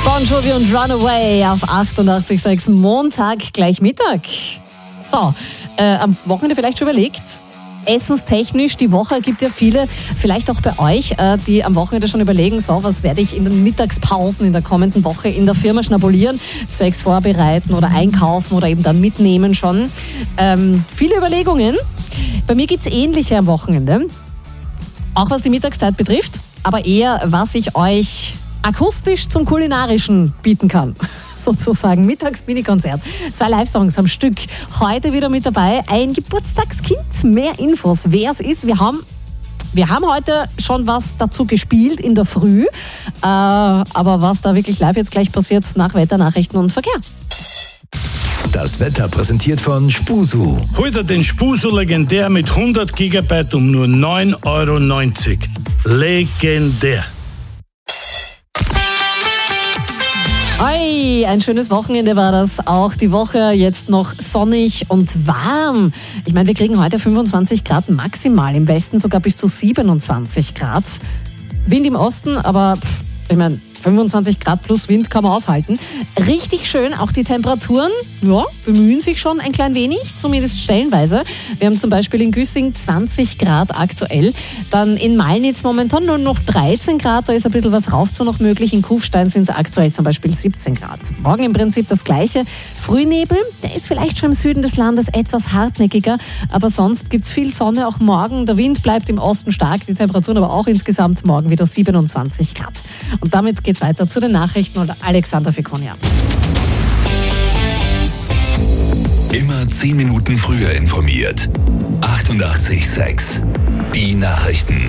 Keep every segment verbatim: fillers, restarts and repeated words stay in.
Bon Jovi und Runaway auf achtundachtzig Komma sechs, Montag gleich Mittag. So, äh, am Wochenende vielleicht schon überlegt? Essenstechnisch, die Woche gibt ja viele, vielleicht auch bei euch, äh, die am Wochenende schon überlegen, so, was werde ich in den Mittagspausen in der kommenden Woche in der Firma schnabulieren, zwecks vorbereiten oder einkaufen oder eben dann mitnehmen schon. Ähm, viele Überlegungen. Bei mir gibt es ähnliche am Wochenende, auch was die Mittagszeit betrifft, aber eher, was ich euch akustisch zum Kulinarischen bieten kann. Sozusagen Mittags-Mini-Konzert. Zwei Live-Songs am Stück. Heute wieder mit dabei ein Geburtstagskind. Mehr Infos, wer es ist. Wir haben, wir haben heute schon was dazu gespielt in der Früh. Äh, aber was da wirklich live jetzt gleich passiert, nach Wetternachrichten und Verkehr. Das Wetter präsentiert von Spusu. Heute den Spusu legendär mit hundert Gigabyte um nur neun Euro neunzig. Legendär. Oi, ein schönes Wochenende war das. Auch die Woche jetzt noch sonnig und warm. Ich meine, wir kriegen heute fünfundzwanzig Grad maximal, im Westen sogar bis zu siebenundzwanzig Grad. Wind im Osten, aber pff, ich meine, fünfundzwanzig Grad plus Wind kann man aushalten. Richtig schön, auch die Temperaturen, ja, bemühen sich schon ein klein wenig, zumindest stellenweise. Wir haben zum Beispiel in Güssing zwanzig Grad aktuell, dann in Malnitz momentan nur noch dreizehn Grad, da ist ein bisschen was rauf zu noch möglich. In Kufstein sind es aktuell zum Beispiel siebzehn Grad. Morgen im Prinzip das Gleiche. Frühnebel, der ist vielleicht schon im Süden des Landes etwas hartnäckiger, aber sonst gibt es viel Sonne auch morgen. Der Wind bleibt im Osten stark, die Temperaturen aber auch insgesamt morgen wieder siebenundzwanzig Grad. Und damit geht's weiter zu den Nachrichten und Alexander Fekonia. Immer zehn Minuten früher informiert. achtundachtzig Komma sechs. Die Nachrichten.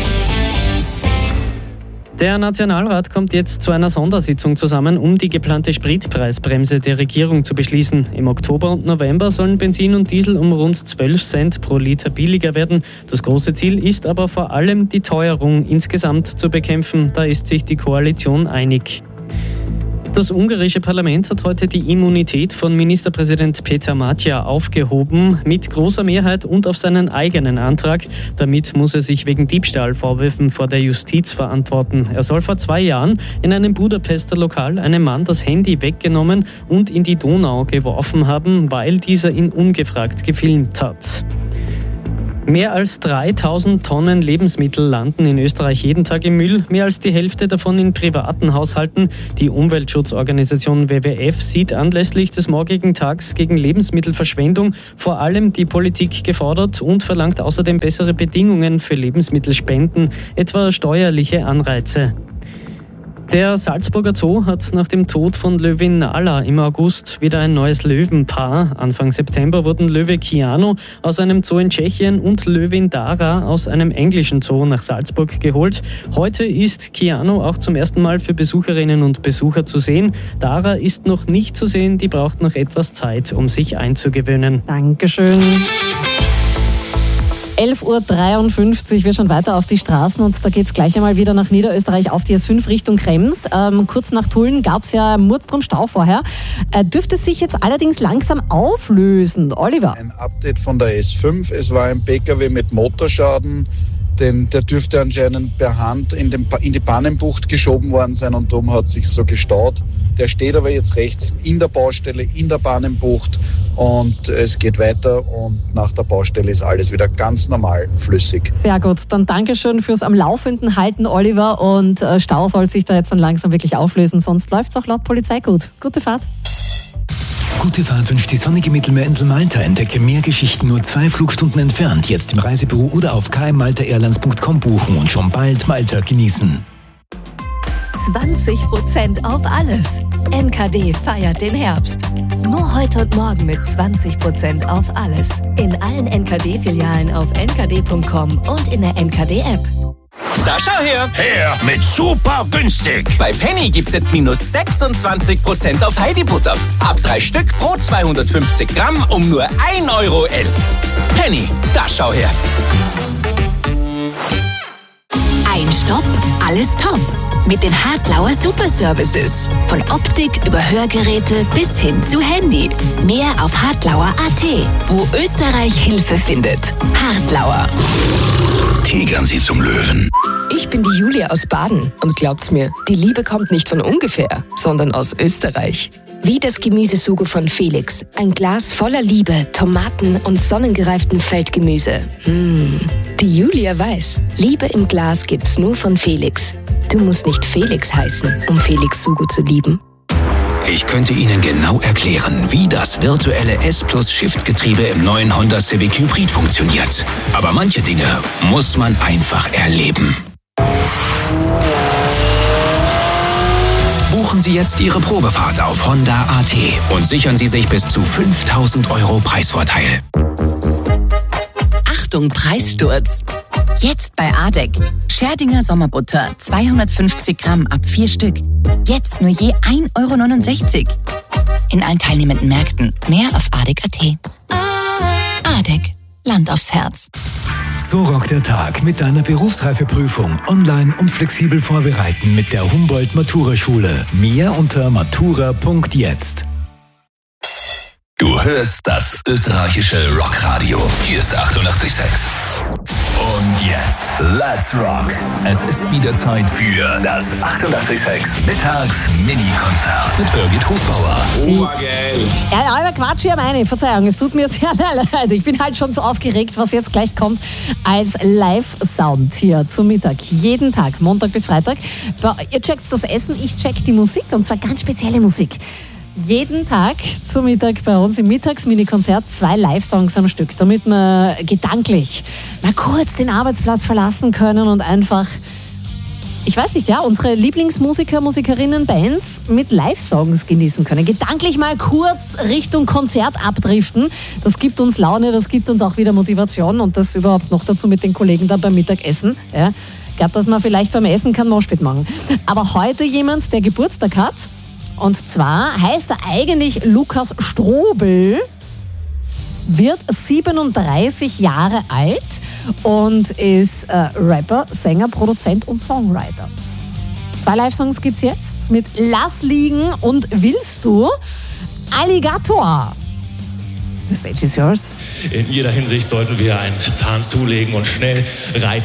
Der Nationalrat kommt jetzt zu einer Sondersitzung zusammen, um die geplante Spritpreisbremse der Regierung zu beschließen. Im Oktober und November sollen Benzin und Diesel um rund zwölf Cent pro Liter billiger werden. Das große Ziel ist aber vor allem, die Teuerung insgesamt zu bekämpfen. Da ist sich die Koalition einig. Das ungarische Parlament hat heute die Immunität von Ministerpräsident Peter Matya aufgehoben, mit großer Mehrheit und auf seinen eigenen Antrag. Damit muss er sich wegen Diebstahlvorwürfen vor der Justiz verantworten. Er soll vor zwei Jahren in einem Budapester Lokal einem Mann das Handy weggenommen und in die Donau geworfen haben, weil dieser ihn ungefragt gefilmt hat. Mehr als dreitausend Tonnen Lebensmittel landen in Österreich jeden Tag im Müll, mehr als die Hälfte davon in privaten Haushalten. Die Umweltschutzorganisation W W F sieht anlässlich des morgigen Tags gegen Lebensmittelverschwendung vor allem die Politik gefordert und verlangt außerdem bessere Bedingungen für Lebensmittelspenden, etwa steuerliche Anreize. Der Salzburger Zoo hat nach dem Tod von Löwin Nala im August wieder ein neues Löwenpaar. Anfang September wurden Löwe Keanu aus einem Zoo in Tschechien und Löwin Dara aus einem englischen Zoo nach Salzburg geholt. Heute ist Keanu auch zum ersten Mal für Besucherinnen und Besucher zu sehen. Dara ist noch nicht zu sehen, die braucht noch etwas Zeit, um sich einzugewöhnen. Dankeschön. elf Uhr dreiundfünfzig, wir schauen weiter auf die Straßen und da geht es gleich einmal wieder nach Niederösterreich auf die S fünf Richtung Krems. Ähm, kurz nach Tulln gab es ja Murzdrum Stau vorher. Äh, dürfte sich jetzt allerdings langsam auflösen. Oliver. Ein Update von der S fünf. Es war ein P K W mit Motorschaden. Denn der dürfte anscheinend per Hand in, den, in die Pannenbucht geschoben worden sein und darum hat sich so gestaut. Der steht aber jetzt rechts in der Baustelle, in der Pannenbucht und es geht weiter und nach der Baustelle ist alles wieder ganz normal flüssig. Sehr gut, dann Dankeschön fürs am Laufenden halten, Oliver, und äh, Stau soll sich da jetzt dann langsam wirklich auflösen, sonst läuft es auch laut Polizei gut. Gute Fahrt. Gute Fahrt wünscht die sonnige Mittelmeerinsel Malta. Entdecke mehr Geschichten nur zwei Flugstunden entfernt. Jetzt im Reisebüro oder auf k m malta airlines punkt com buchen und schon bald Malta genießen. zwanzig Prozent auf alles. N K D feiert den Herbst. Nur heute und morgen mit zwanzig Prozent auf alles. In allen N K D-Filialen auf n k d punkt com und in der N K D-App. Da schau her! Her mit super günstig! Bei Penny gibt's jetzt minus sechsundzwanzig Prozent auf Heidibutter. Ab drei Stück pro zweihundertfünfzig Gramm um nur ein Euro elf. Penny, da schau her! Ein Stopp, alles top. mit den Hartlauer Superservices. Von Optik über Hörgeräte bis hin zu Handy. Mehr auf hartlauer punkt a t, wo Österreich Hilfe findet. Hartlauer. Tigern Sie zum Löwen. Ich bin die Julia aus Baden und glaubt's mir, die Liebe kommt nicht von ungefähr, sondern aus Österreich. Wie das Gemüsesugo von Felix. Ein Glas voller Liebe, Tomaten und sonnengereiftem Feldgemüse. Mmh. Die Julia weiß, Liebe im Glas gibt's nur von Felix. Du musst nicht Felix heißen, um Felix Sugo zu lieben. Ich könnte Ihnen genau erklären, wie das virtuelle S-Plus-Shift-Getriebe im neuen Honda Civic Hybrid funktioniert. Aber manche Dinge muss man einfach erleben. Buchen Sie jetzt Ihre Probefahrt auf Honda punkt a t und sichern Sie sich bis zu fünftausend Euro Preisvorteil. Achtung, Preissturz! Jetzt bei Adek. Scherdinger Sommerbutter, zweihundertfünfzig Gramm ab vier Stück. Jetzt nur je ein Euro neunundsechzig. In allen teilnehmenden Märkten. Mehr auf adek punkt a t. Adek. Land aufs Herz. So rockt der Tag mit deiner Berufsreifeprüfung online und flexibel vorbereiten mit der Humboldt Matura Schule. Mehr unter matura punkt jetzt. Du hörst das österreichische Rockradio. Hier ist achtundachtzig Komma sechs. Und jetzt, let's rock. Es ist wieder Zeit für das achtundachtzig Komma sechs Mittags-Mini-Konzert mit Birgit Hofbauer. Oh, geil. Ja, aber Quatsch, ja meine, Verzeihung, es tut mir sehr leid. Ich bin halt schon so aufgeregt, was jetzt gleich kommt als Live-Sound hier zum Mittag. Jeden Tag, Montag bis Freitag. Ihr checkt das Essen, ich check die Musik und zwar ganz spezielle Musik. Jeden Tag zum Mittag bei uns im Mittags-Mini-Konzert zwei Live-Songs am Stück, damit wir gedanklich mal kurz den Arbeitsplatz verlassen können und einfach, ich weiß nicht, ja, unsere Lieblingsmusiker, Musikerinnen, Bands mit Live-Songs genießen können. Gedanklich mal kurz Richtung Konzert abdriften. Das gibt uns Laune, das gibt uns auch wieder Motivation und das überhaupt noch dazu mit den Kollegen dann beim Mittagessen. Ja. Ich glaube, dass man vielleicht beim Essen kein Moshpit machen. Aber heute jemand, der Geburtstag hat. Und zwar heißt er eigentlich Lukas Strobel, wird siebenunddreißig Jahre alt und ist äh, Rapper, Sänger, Produzent und Songwriter. Zwei Live-Songs gibt's jetzt mit Lass liegen und Willst du? Alligator. The stage is yours. In jeder Hinsicht sollten wir einen Zahn zulegen und schnell reiten.